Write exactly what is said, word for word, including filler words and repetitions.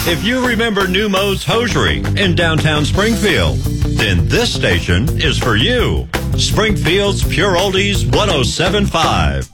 If you remember Neumos Hosiery in downtown Springfield, then this station is for you. Springfield's Pure Oldies one oh seven point five.